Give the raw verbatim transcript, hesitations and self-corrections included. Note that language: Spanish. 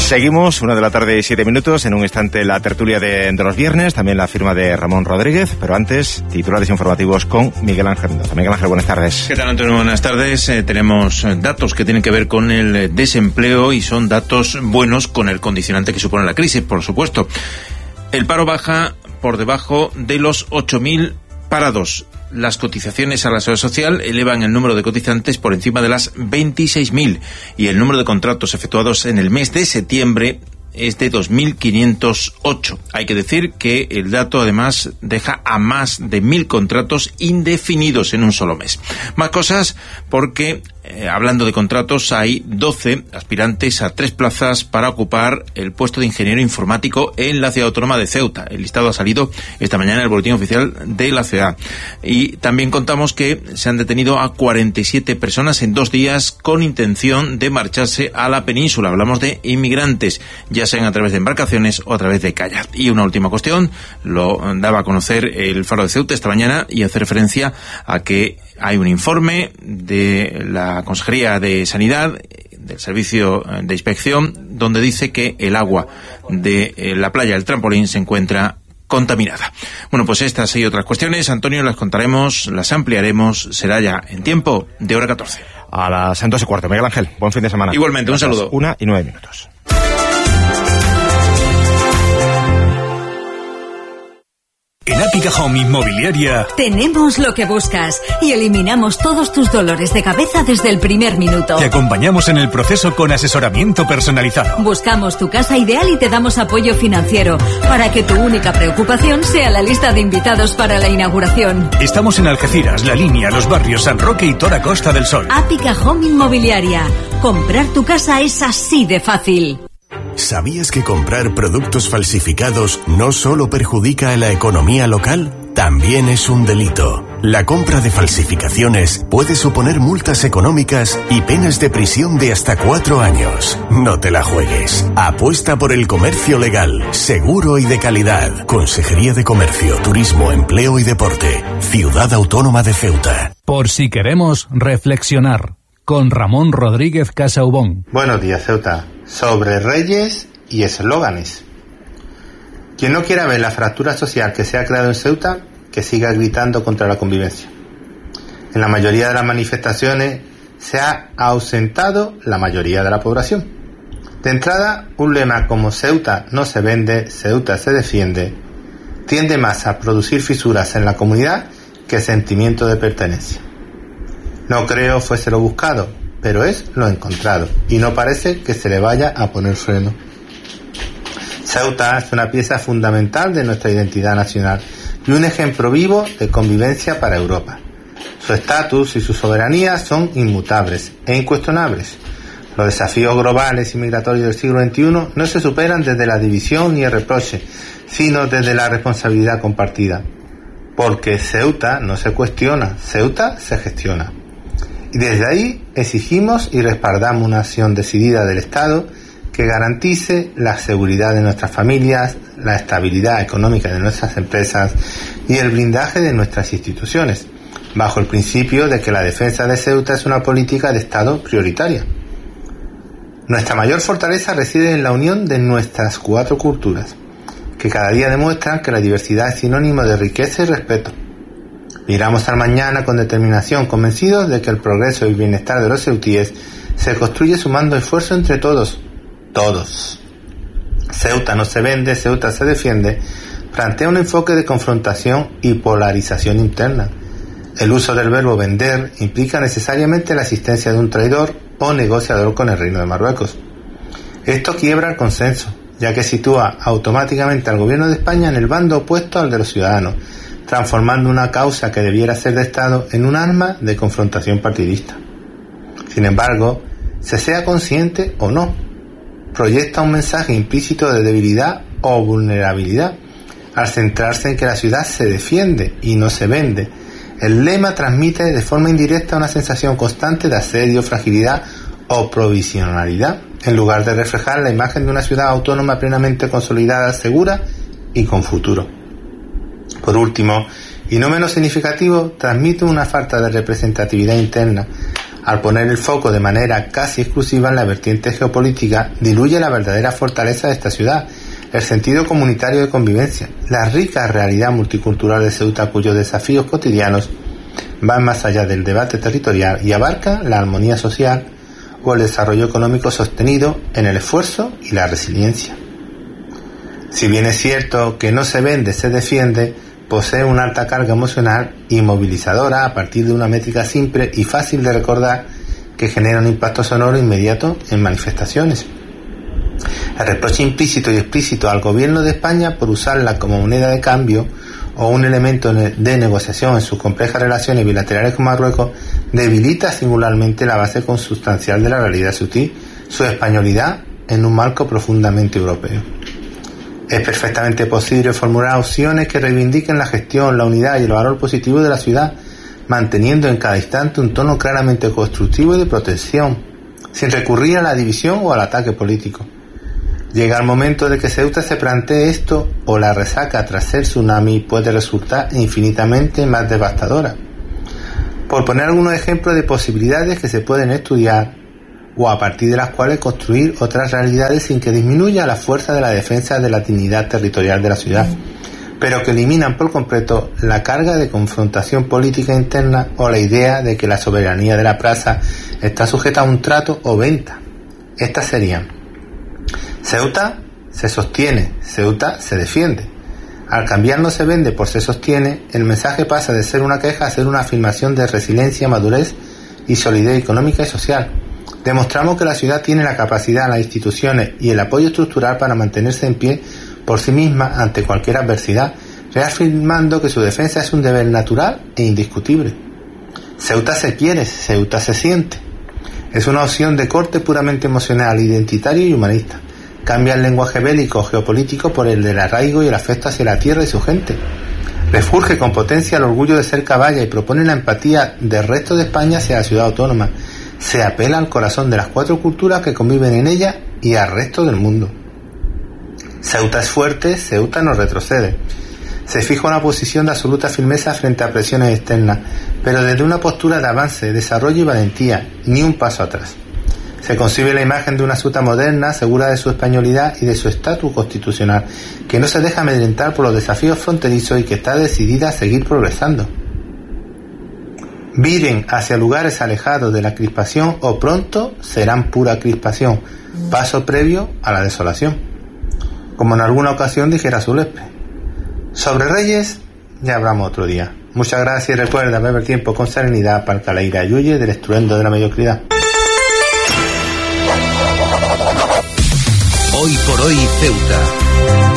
Seguimos, una de la tarde y siete minutos, en un instante la tertulia de, de los viernes, también la firma de Ramón Rodríguez, pero antes, titulares informativos con Miguel Ángel Mendoza. Miguel Ángel, buenas tardes. ¿Qué tal, Antonio? Buenas tardes. Eh, tenemos datos que tienen que ver con el desempleo y son datos buenos con el condicionante que supone la crisis, por supuesto. El paro baja por debajo de los ocho mil parados. Las cotizaciones a la seguridad social elevan el número de cotizantes por encima de las veintiséis mil y el número de contratos efectuados en el mes de septiembre es de dos mil quinientos ocho. Hay que decir que el dato además deja a más de mil contratos indefinidos en un solo mes. Más cosas porque, eh, hablando de contratos, hay doce aspirantes a tres plazas para ocupar el puesto de ingeniero informático en la ciudad autónoma de Ceuta. El listado ha salido esta mañana en el boletín oficial de la ciudad. Y también contamos que se han detenido a cuarenta y siete personas en dos días con intención de marcharse a la península. Hablamos de inmigrantes, ya sean a través de embarcaciones o a través de kayak. Y una última cuestión, lo daba a conocer el Faro de Ceuta esta mañana y hace referencia a que hay un informe de la Consejería de Sanidad, del Servicio de Inspección, donde dice que el agua de la playa del Trampolín se encuentra contaminada. Bueno, pues estas y otras cuestiones, Antonio, las contaremos, las ampliaremos, será ya en tiempo de hora catorce. A las dos y cuarto. Miguel Ángel, buen fin de semana. Igualmente, un saludo. Una y nueve minutos. En Ápica Home Inmobiliaria tenemos lo que buscas y eliminamos todos tus dolores de cabeza desde el primer minuto. Te acompañamos en el proceso con asesoramiento personalizado. Buscamos tu casa ideal y te damos apoyo financiero para que tu única preocupación sea la lista de invitados para la inauguración. Estamos en Algeciras, La Línea, Los Barrios, San Roque y Tora Costa del Sol. Ápica Home Inmobiliaria. Comprar tu casa es así de fácil. ¿Sabías que comprar productos falsificados no solo perjudica a la economía local? También es un delito. La compra de falsificaciones puede suponer multas económicas y penas de prisión de hasta cuatro años. No te la juegues. Apuesta por el comercio legal, seguro y de calidad. Consejería de Comercio, Turismo, Empleo y Deporte. Ciudad Autónoma de Ceuta. Por si queremos reflexionar. Con Ramón Rodríguez Casaubón. Buenos días, Ceuta. Sobre reyes y eslóganes. Quien no quiera ver la fractura social que se ha creado en Ceuta, que siga gritando contra la convivencia. En la mayoría de las manifestaciones se ha ausentado la mayoría de la población. De entrada, un lema como Ceuta no se vende, Ceuta se defiende, tiende más a producir fisuras en la comunidad que sentimiento de pertenencia. No creo fuese lo buscado, pero es lo encontrado, y no parece que se le vaya a poner freno. Ceuta es una pieza fundamental de nuestra identidad nacional y un ejemplo vivo de convivencia para Europa. Su estatus y su soberanía son inmutables e incuestionables. Los desafíos globales y migratorios del siglo veintiuno no se superan desde la división y el reproche, sino desde la responsabilidad compartida. Porque Ceuta no se cuestiona, Ceuta se gestiona. Y desde ahí exigimos y respaldamos una acción decidida del Estado que garantice la seguridad de nuestras familias, la estabilidad económica de nuestras empresas y el blindaje de nuestras instituciones, bajo el principio de que la defensa de Ceuta es una política de Estado prioritaria. Nuestra mayor fortaleza reside en la unión de nuestras cuatro culturas, que cada día demuestran que la diversidad es sinónimo de riqueza y respeto. Miramos al mañana con determinación, convencidos de que el progreso y el bienestar de los ceutíes se construye sumando esfuerzo entre todos, todos. Ceuta no se vende, Ceuta se defiende, plantea un enfoque de confrontación y polarización interna. El uso del verbo vender implica necesariamente la existencia de un traidor o negociador con el Reino de Marruecos. Esto quiebra el consenso, ya que sitúa automáticamente al gobierno de España en el bando opuesto al de los ciudadanos, transformando una causa que debiera ser de Estado en un arma de confrontación partidista. Sin embargo, se sea consciente o no, proyecta un mensaje implícito de debilidad o vulnerabilidad, al centrarse en que la ciudad se defiende y no se vende. El lema transmite de forma indirecta una sensación constante de asedio, fragilidad o provisionalidad, en lugar de reflejar la imagen de una ciudad autónoma plenamente consolidada, segura y con futuro. Por último, y no menos significativo, transmite una falta de representatividad interna, Al poner el foco de manera casi exclusiva en la vertiente geopolítica, diluye la verdadera fortaleza de esta ciudad, el sentido comunitario de convivencia, la rica realidad multicultural de Ceuta, cuyos desafíos cotidianos van más allá del debate territorial y abarcan la armonía social o el desarrollo económico sostenido en el esfuerzo y la resiliencia. Si bien es cierto que no se vende, se defiende, posee una alta carga emocional y movilizadora a partir de una métrica simple y fácil de recordar que genera un impacto sonoro inmediato en manifestaciones. El reproche implícito y explícito al gobierno de España por usarla como moneda de cambio o un elemento de negociación en sus complejas relaciones bilaterales con Marruecos debilita singularmente la base consustancial de la realidad ceutí, su españolidad en un marco profundamente europeo. Es perfectamente posible formular opciones que reivindiquen la gestión, la unidad y el valor positivo de la ciudad, manteniendo en cada instante un tono claramente constructivo y de protección, sin recurrir a la división o al ataque político. Llega el momento de que Ceuta se plantee esto, o la resaca tras ser tsunami puede resultar infinitamente más devastadora. Por poner algunos ejemplos de posibilidades que se pueden estudiar, o a partir de las cuales construir otras realidades sin que disminuya la fuerza de la defensa de la dignidad territorial de la ciudad, pero que eliminan por completo la carga de confrontación política interna o la idea de que la soberanía de la plaza está sujeta a un trato o venta. Estas serían: Ceuta se sostiene, Ceuta se defiende. Al cambiar no se vende por se sostiene, el mensaje pasa de ser una queja a ser una afirmación de resiliencia, madurez y solidez económica y social. Demostramos que la ciudad tiene la capacidad, las instituciones y el apoyo estructural para mantenerse en pie por sí misma ante cualquier adversidad, reafirmando que su defensa es un deber natural e indiscutible. Ceuta se quiere, Ceuta se siente. Es una opción de corte puramente emocional, identitario y humanista. Cambia el lenguaje bélico geopolítico por el del arraigo y el afecto hacia la tierra y su gente. Refulge con potencia el orgullo de ser caballa y propone la empatía del resto de España hacia la ciudad autónoma. Se apela al corazón de las cuatro culturas que conviven en ella y al resto del mundo. Ceuta es fuerte, Ceuta no retrocede. Se fija una posición de absoluta firmeza frente a presiones externas, pero desde una postura de avance, desarrollo y valentía, ni un paso atrás. Se concibe la imagen de una Ceuta moderna, segura de su españolidad y de su estatus constitucional, que no se deja amedrentar por los desafíos fronterizos y que está decidida a seguir progresando. Viren hacia lugares alejados de la crispación o pronto serán pura crispación, paso previo a la desolación. Como en alguna ocasión dijera Zulepe. Sobre Reyes ya hablamos otro día. Muchas gracias y recuerda beber tiempo con serenidad para que la ira huye del estruendo de la mediocridad. Hoy por hoy Ceuta.